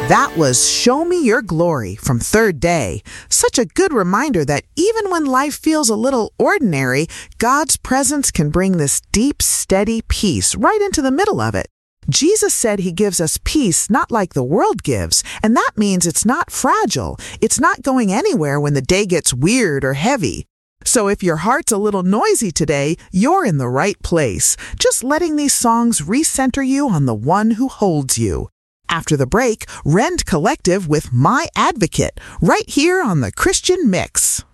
That was Show Me Your Glory from Third Day. Such a good reminder that even when life feels a little ordinary, God's presence can bring this deep, steady peace right into the middle of it. Jesus said he gives us peace not like the world gives, and that means it's not fragile. It's not going anywhere when the day gets weird or heavy. So if your heart's a little noisy today, you're in the right place, just letting these songs recenter you on the one who holds you. After the break, Rend Collective with My Advocate, right here on the Christian Mix.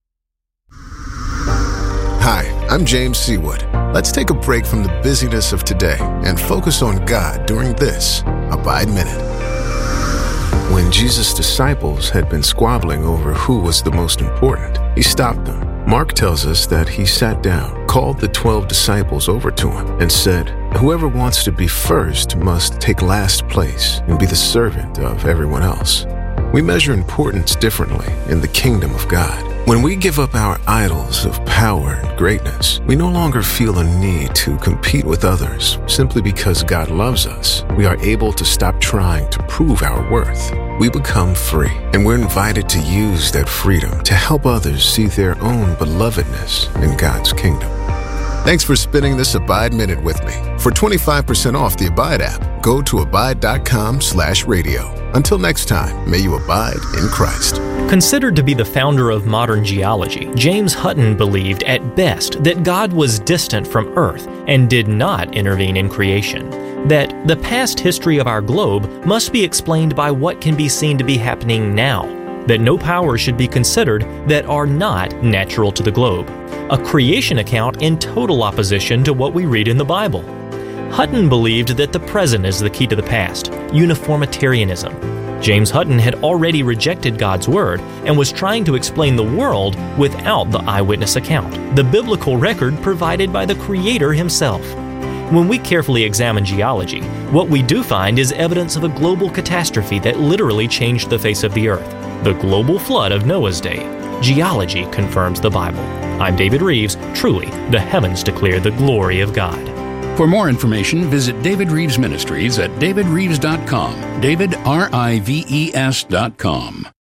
Hi, I'm James Seawood. Let's take a break from the busyness of today and focus on God during this Abide Minute. When Jesus' disciples had been squabbling over who was the most important, he stopped them. Mark tells us that he sat down, called the 12 disciples over to him, and said, "Whoever wants to be first must take last place and be the servant of everyone else." We measure importance differently in the kingdom of God. When we give up our idols of power and greatness, we no longer feel a need to compete with others. Simply because God loves us, we are able to stop trying to prove our worth. We become free, and we're invited to use that freedom to help others see their own belovedness in God's kingdom. Thanks for spending this Abide Minute with me. For 25% off the Abide app, go to abide.com/radio. Until next time, may you abide in Christ. Considered to be the founder of modern geology, James Hutton believed at best that God was distant from Earth and did not intervene in creation. That the past history of our globe must be explained by what can be seen to be happening now. That no powers should be considered that are not natural to the globe. A creation account in total opposition to what we read in the Bible. Hutton believed that the present is the key to the past, uniformitarianism. James Hutton had already rejected God's Word and was trying to explain the world without the eyewitness account, the biblical record provided by the Creator Himself. When we carefully examine geology, what we do find is evidence of a global catastrophe that literally changed the face of the earth, the global flood of Noah's day. Geology confirms the Bible. I'm David Reeves. Truly, the heavens declare the glory of God. For more information, visit David Reeves Ministries at davidreeves.com. DavidRives.com.